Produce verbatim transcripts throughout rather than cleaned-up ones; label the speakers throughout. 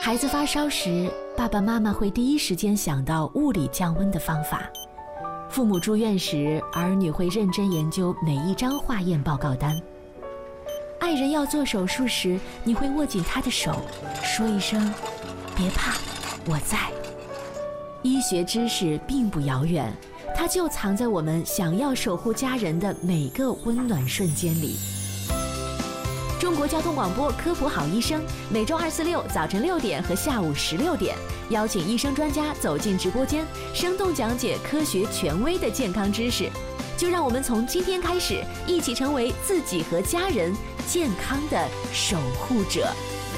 Speaker 1: 孩子发烧时，爸爸妈妈会第一时间想到物理降温的方法；父母住院时，儿女会认真研究每一张化验报告单；爱人要做手术时，你会握紧他的手，说一声“别怕，我在”。医学知识并不遥远，它就藏在我们想要守护家人的每个温暖瞬间里。中国交通广播科普好医生，每周二、四、六早晨六点和下午十六点，邀请医生专家走进直播间，生动讲解科学权威的健康知识。就让我们从今天开始，一起成为自己和家人健康的守护者。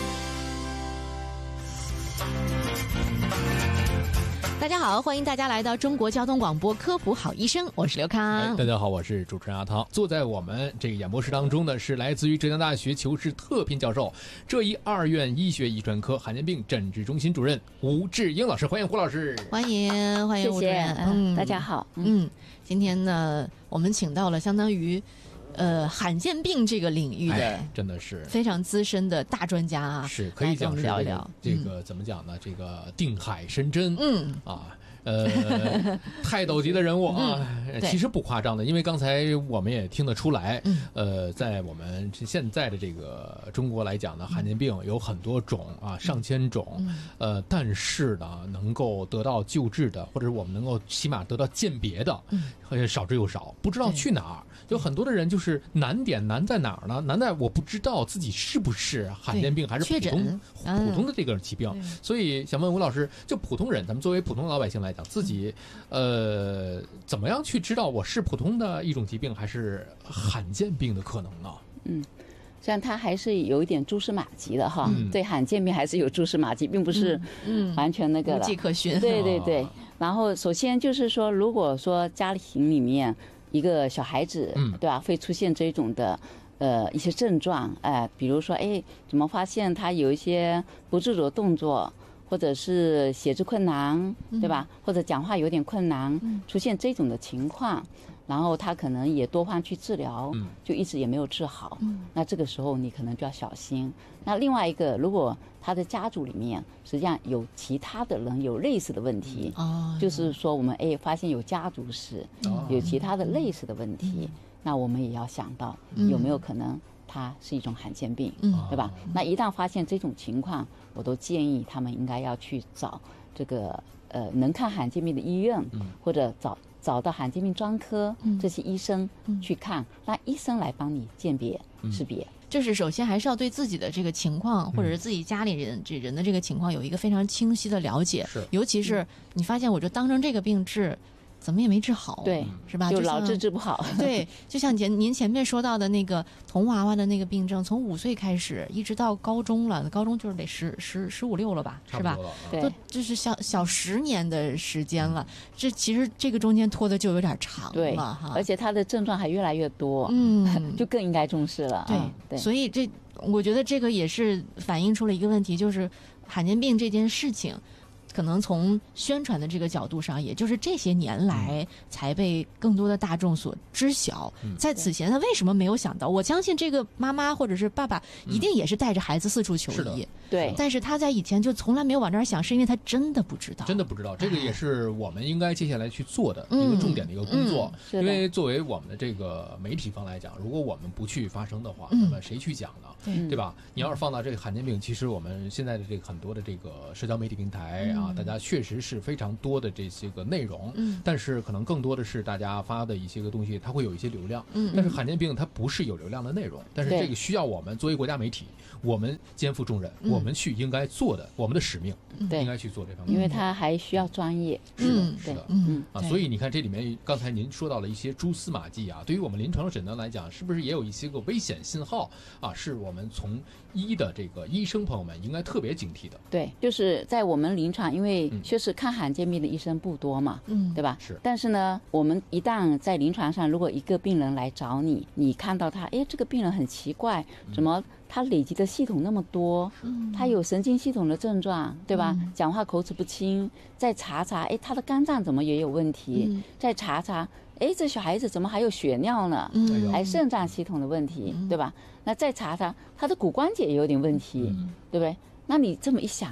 Speaker 1: 大家好，欢迎大家来到中国交通广播科普好医生，我是刘康、
Speaker 2: 哎、大家好，我是主持人阿汤。坐在我们这个演播室当中的是来自于浙江大学求是特聘教授、浙医二院医学遗传科罕见病诊治中心主任吴志英老师，欢迎胡老师。
Speaker 1: 欢迎欢迎吴主任。
Speaker 3: 嗯，大家好。
Speaker 1: 嗯，今天呢，我们请到了相当于呃罕见病这个领域的、
Speaker 2: 哎、真的是
Speaker 1: 非常资深的大专家啊，
Speaker 2: 是可以讲是
Speaker 1: 聊聊
Speaker 2: 这个、嗯、怎么讲呢？这个定海神针，
Speaker 1: 嗯
Speaker 2: 啊。呃，泰斗级的人物啊、嗯，其实不夸张的，因为刚才我们也听得出来，嗯、呃，在我们现在的这个中国来讲呢，罕见病有很多种啊，上千种，嗯、呃，但是呢，能够得到救治的，或者是我们能够起码得到鉴别的，嗯、少之又少，不知道去哪儿。有很多的人就是难点难在哪儿呢？难在我不知道自己是不是罕见病还是普通普通的这个疾病，所以想问吴老师，就普通人，咱们作为普通老百姓来讲，自己呃怎么样去知道我是普通的一种疾病还是罕见病的可能呢？
Speaker 3: 嗯，虽然它还是有一点蛛丝马迹的哈，嗯、对罕见病还是有蛛丝马迹，并不是完全那个了，
Speaker 1: 无迹可寻。
Speaker 3: 对对对。然后首先就是说，如果说家庭里面一个小孩子，嗯、对吧，会出现这种的呃一些症状，哎、呃，比如说，哎，怎么发现他有一些不自主的动作，或者是写字困难，对吧？或者讲话有点困难，出现这种的情况，然后他可能也多方去治疗，就一直也没有治好。那这个时候你可能就要小心。那另外一个，如果他的家族里面实际上有其他的人有类似的问题，就是说我们哎发现有家族史，有其他的类似的问题，那我们也要想到有没有可能它是一种罕见病，嗯，对吧？那一旦发现这种情况，我都建议他们应该要去找这个呃能看罕见病的医院，嗯、或者找找到罕见病专科、嗯、这些医生去看，让医生来帮你鉴别、嗯、识别。
Speaker 1: 就是首先还是要对自己的这个情况，或者是自己家里人这人的这个情况有一个非常清晰的了解，
Speaker 2: 是，
Speaker 1: 尤其是你发现我就当成这个病治。怎么也没治好，
Speaker 3: 对，
Speaker 1: 是吧？
Speaker 3: 就老治治不好。
Speaker 1: 对，就像前您前面说到的那个童娃娃的那个病症，从五岁开始，一直到高中了，高中就是得十十十五六了吧，是吧？
Speaker 3: 对，
Speaker 1: 都就是小小十年的时间了，这其实这个中间拖的就有点长了哈。
Speaker 3: 而且他的症状还越来越多，嗯，就更应该重视了。
Speaker 1: 对，
Speaker 3: 嗯、对，
Speaker 1: 所以这我觉得这个也是反映出了一个问题，就是罕见病这件事情。可能从宣传的这个角度上，也就是这些年来才被更多的大众所知晓。嗯、在此前，他为什么没有想到？我相信这个妈妈或者是爸爸一定也是带着孩子四处求医，嗯、
Speaker 3: 对。
Speaker 1: 但是他在以前就从来没有往这儿想，是因为他真的不知道，
Speaker 2: 真的不知道。这个也是我们应该接下来去做的一个重点的一个工作。嗯嗯、因为作为我们的这个媒体方来讲，如果我们不去发声的话，那么谁去讲呢？嗯、对吧？你要是放到这个罕见病，其实我们现在的这个很多的这个社交媒体平台啊。大家确实是非常多的这些个内容，嗯，但是可能更多的是大家发的一些个东西，它会有一些流量，嗯，但是罕见病它不是有流量的内容，但是这个需要我们作为国家媒体，我们肩负重任，嗯、我们去应该做的，我们的使命，对，应该去做这方面，
Speaker 3: 因为它还需要专业，
Speaker 2: 是的，是的，嗯啊，所以你看这里面刚才您说到了一些蛛丝马迹啊，对于我们临床诊断来讲，是不是也有一些个危险信号啊？是我们从医的这个医生朋友们应该特别警惕的。
Speaker 3: 对，就是在我们临床，因为确实看罕见病的医生不多嘛，嗯，对吧？
Speaker 2: 是。
Speaker 3: 但是呢，我们一旦在临床上，如果一个病人来找你，你看到他，哎，这个病人很奇怪，怎么他累积的系统那么多？嗯，他有神经系统的症状，对吧？嗯、讲话口齿不清，再查查，哎，他的肝脏怎么也有问题？嗯、再查查，哎，这小孩子怎么还有血尿呢？嗯，还肾脏系统的问题，嗯、对吧？那再查查，他的骨关节也有点问题，嗯、对不对？那你这么一想。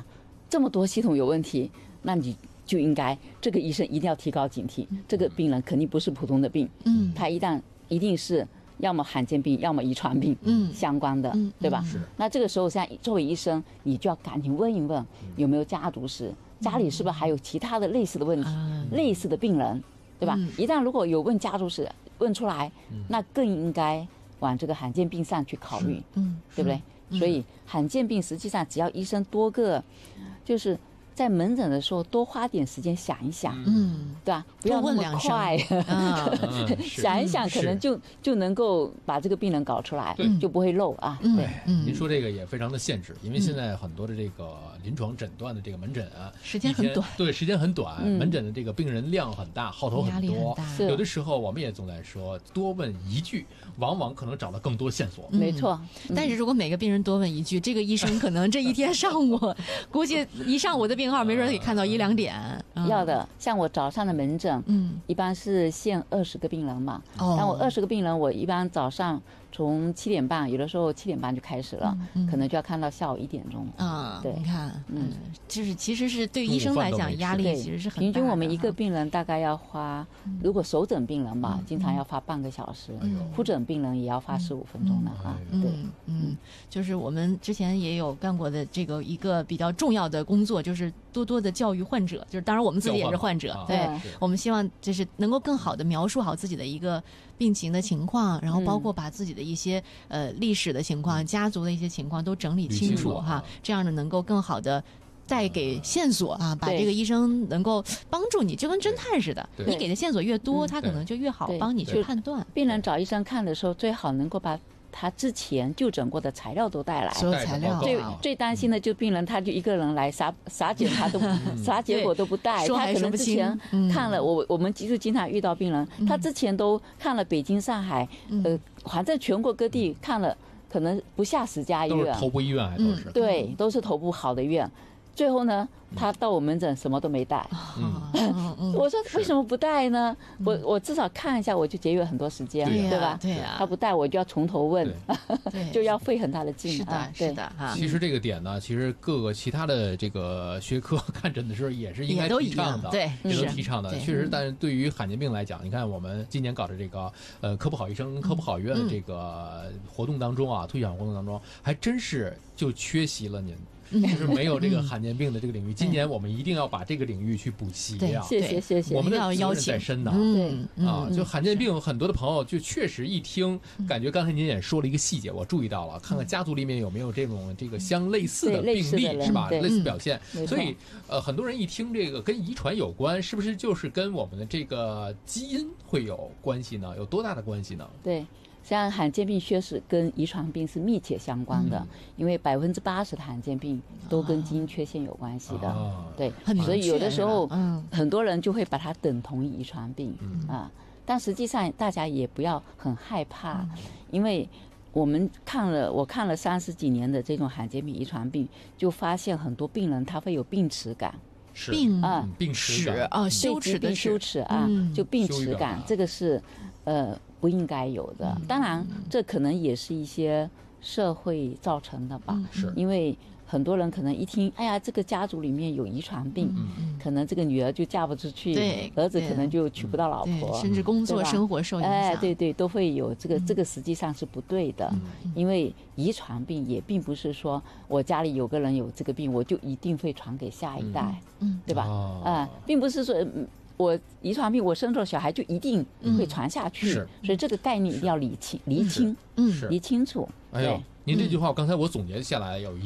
Speaker 3: 这么多系统有问题，那你就应该这个医生一定要提高警惕，这个病人肯定不是普通的病，嗯，他一旦一定是要么罕见病，要么遗传病，嗯，相关的，嗯、对吧？
Speaker 2: 是。
Speaker 3: 那这个时候，现在作为医生，你就要赶紧问一问有没有家族史，家里是不是还有其他的类似的问题、嗯、类似的病人，对吧？嗯、一旦如果有问家族史问出来，那更应该往这个罕见病上去考虑，嗯，对不对？所以罕见病实际上只要医生多个，就是在门诊的时候多花点时间想一想，嗯，对吧？不要那么快，啊、想一想可能就就能够把这个病人搞出来，就不会漏啊。
Speaker 2: 对，您说这个也非常的限制，因为现在很多的这个临床诊断的这个门诊啊，
Speaker 1: 时间很短，
Speaker 2: 对，时间很短，门诊的这个病人量很大，号头很多，有的时候我们也总在说，多问一句，往往可能找到更多线索。
Speaker 3: 没错，
Speaker 1: 但是如果每个病人多问一句，这个医生可能这一天上午，估计一上午的病号没准可以看到一两点。
Speaker 3: 要的，像我早上的门诊，嗯，一般是限二十个病人嘛。哦，但我二十个病人，我一般早上从七点半，有的时候七点半就开始了，嗯、可能就要看到下午一点钟。啊，对，
Speaker 1: 你看，嗯，就是其实是对医生来讲压力其实是很大的。
Speaker 3: 平均我们一个病人大概要花，如果首诊病人嘛，经常要花半个小时，复诊病人也要花十五分钟的哈。对，
Speaker 1: 嗯，就是我们之前也有干过的这个一个比较重要的工作，就是多多的教育患者，就是当然我们自己也是患者，对，我们希望就是能够更好的描述好自己的一个病情的情况，然后包括把自己的一些呃历史的情况、家族的一些情况都整理清楚哈，这样呢能够更好的带给线索啊，把这个医生能够帮助你，就跟侦探似的，你给的线索越多，他可能就越好帮你去判断。
Speaker 3: 病人找医生看的时候，最好能够把他之前就诊过的材料都带来，
Speaker 1: 所有材料。
Speaker 3: 最最担心的就病人，他就一个人来，啥啥检查都啥结果都不带，他可能之前看了，我我们其实经常遇到病人，他之前都看了北京、上海，呃，反正全国各地看了，可能不下十家医院，
Speaker 2: 都是头部医院，还都是
Speaker 3: 对，都是头部好的医院。最后呢，他到我门诊什么都没带。嗯、我说为什么不带呢？嗯、我我至少看一下，我就节约很多时间，对, 对吧？
Speaker 1: 对呀、啊。
Speaker 3: 他不带，我就要从头问，就要费很大的劲。
Speaker 1: 是的，
Speaker 3: 啊、
Speaker 1: 是的哈。
Speaker 2: 其实这个点呢，其实各个其他的这个学科看诊的时候也是应该提倡的，
Speaker 1: 对，
Speaker 2: 也都提倡的。确实，但是对于罕见病来讲，你看我们今年搞的这个呃科普好医生、科普好医院的这个活动当中啊，推广活动当中，还真是就缺席了您。就是没有这个罕见病的这个领域，今年我们一定要把这个领域去补齐呀。
Speaker 3: 谢谢谢谢，
Speaker 2: 我们的责任在身的。
Speaker 3: 对
Speaker 2: 啊，就罕见病，很多的朋友就确实一听，感觉刚才您也说了一个细节，我注意到了，看看家族里面有没有这种这个相类似的病例是吧？类似表现，所以呃，很多人一听这个跟遗传有关，是不是就是跟我们的这个基因会有关系呢？有多大的关系呢？
Speaker 3: 对。像罕见病确实跟遗传病是密切相关的，嗯、因为百分之八十的罕见病都跟基因缺陷有关系的，哦、对，所以有的时候、嗯、很多人就会把它等同于遗传病、嗯、啊，但实际上大家也不要很害怕，嗯、因为我们看了我看了三十几年的这种罕见病、遗传病，就发现很多病人他会有病耻感。
Speaker 2: 病
Speaker 3: 啊，
Speaker 2: 病耻
Speaker 1: 啊，羞耻的
Speaker 3: 羞耻啊，嗯、就病耻感，这个是呃不应该有的。嗯、当然，这可能也是一些社会造成的吧。
Speaker 2: 嗯、是，
Speaker 3: 因为很多人可能一听，哎呀，这个家族里面有遗传病，嗯、可能这个女儿就嫁不出去，儿子可能就娶不到老婆，
Speaker 1: 甚至工作生活受影响。
Speaker 3: 哎，对对，都会有这个，这个实际上是不对的，嗯、因为遗传病也并不是说我家里有个人有这个病，我就一定会传给下一代，嗯、对吧？啊、哦呃，并不是说。我遗传病，我生出小孩就一定会传下去，
Speaker 2: 嗯、
Speaker 3: 所以这个概念一定要理清、厘清、嗯，理清楚。
Speaker 2: 哎呦，您这句话刚才我总结下来有一。